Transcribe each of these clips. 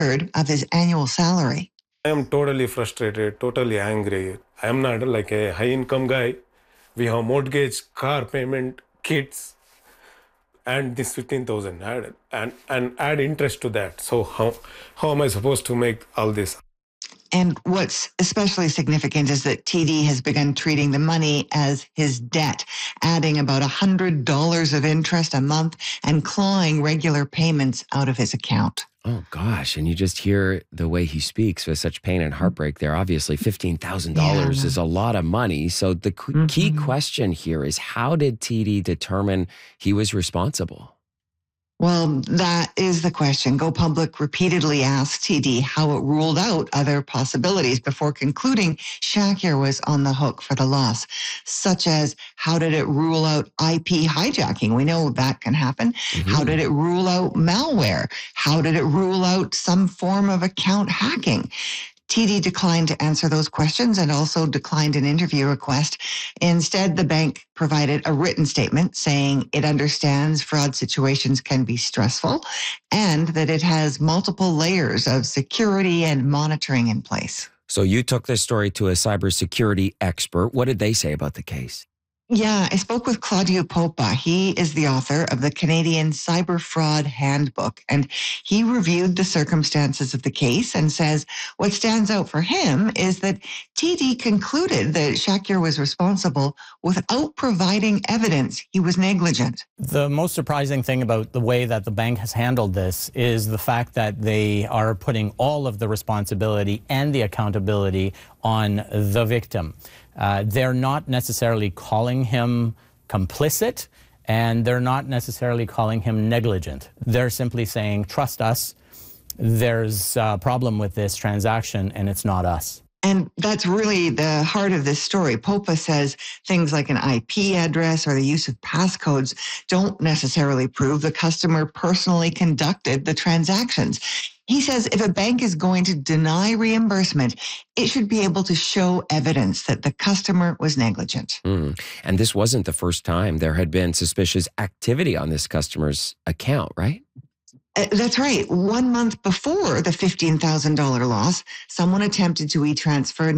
of his annual salary. I am totally frustrated, totally angry. I am not like a high income guy. We have mortgage, car payment, kids, and this 15,000 and add interest to that. So how am I supposed to make all this? And what's especially significant is that TD has begun treating the money as his debt, adding about $100 of interest a month and clawing regular payments out of his account. Oh, gosh. And you just hear the way he speaks with such pain and heartbreak there. Obviously, $15,000 is a lot of money. So the key question here is, how did TD determine he was responsible? Well, that is the question. Go Public repeatedly asked TD how it ruled out other possibilities before concluding Shakir was on the hook for the loss, such as how did it rule out IP hijacking? We know that can happen. How did it rule out malware? How did it rule out some form of account hacking? TD declined to answer those questions and also declined an interview request. Instead, the bank provided a written statement saying it understands fraud situations can be stressful and that it has multiple layers of security and monitoring in place. So you took this story to a cybersecurity expert. What did they say about the case? Yeah, I spoke with Claudio Popa. He is the author of the Canadian Cyber Fraud Handbook, and he reviewed the circumstances of the case and says what stands out for him is that TD concluded that Shakir was responsible without providing evidence he was negligent. The most surprising thing about the way that the bank has handled this is the fact that they are putting all of the responsibility and the accountability on the victim. They're not necessarily calling him complicit, and they're not necessarily calling him negligent. They're simply saying, trust us, there's a problem with this transaction, and it's not us. And that's really the heart of this story. Popa says things like an IP address or the use of passcodes don't necessarily prove the customer personally conducted the transactions. He says if a bank is going to deny reimbursement, it should be able to show evidence that the customer was negligent. And this wasn't the first time there had been suspicious activity on this customer's account, right? That's right. 1 month before the $15,000 loss, someone attempted to e-transfer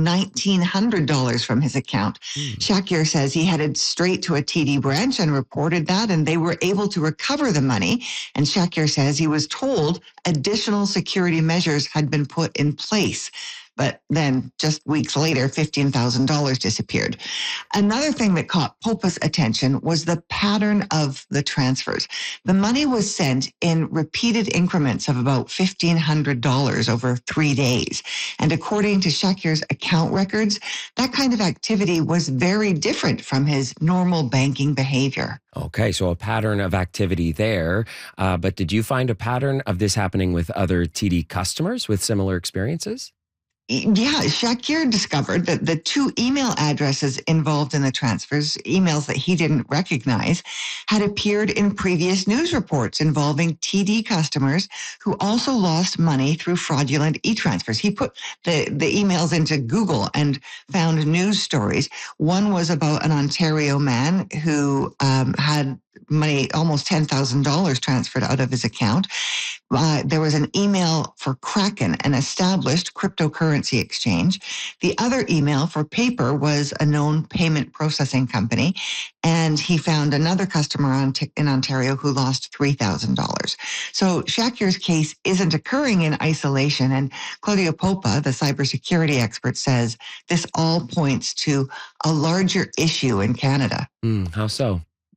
$1,900 from his account. Shakir says he headed straight to a TD branch and reported that, and they were able to recover the money. And Shakir says he was told additional security measures had been put in place. But then just weeks later, $15,000 disappeared. Another thing that caught Popa's attention was the pattern of the transfers. The money was sent in repeated increments of about $1,500 over 3 days. And according to Shakir's account records, that kind of activity was very different from his normal banking behavior. Okay, so a pattern of activity there. But did you find a pattern of this happening with other TD customers with similar experiences? Yeah, Shakir discovered that the 2 email addresses involved in the transfers, emails that he didn't recognize, had appeared in previous news reports involving TD customers who also lost money through fraudulent e-transfers. He put the emails into Google and found news stories. One was about an Ontario man who had money, almost $10,000 transferred out of his account. There was an email for Kraken, an established cryptocurrency exchange. The other email for Paper was a known payment processing company. And he found another customer in Ontario who lost $3,000. So Shakir's case isn't occurring in isolation. And Claudio Popa, the cybersecurity expert, says this all points to a larger issue in Canada. How so?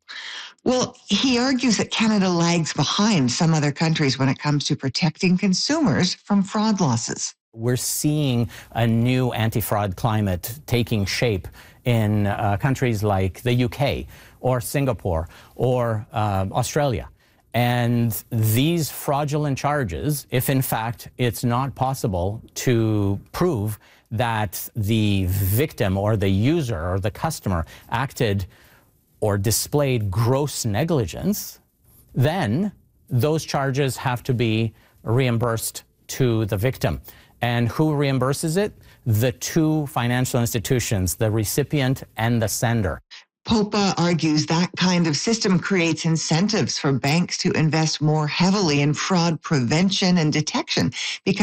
Well, he argues that Canada lags behind some other countries when it comes to protecting consumers from fraud losses. We're seeing a new anti-fraud climate taking shape in countries like the UK or Singapore or Australia. And these fraudulent charges, if in fact it's not possible to prove that the victim or the user or the customer acted or displayed gross negligence, then those charges have to be reimbursed to the victim. And who reimburses it? The 2 financial institutions, the recipient and the sender. Popa argues that kind of system creates incentives for banks to invest more heavily in fraud prevention and detection because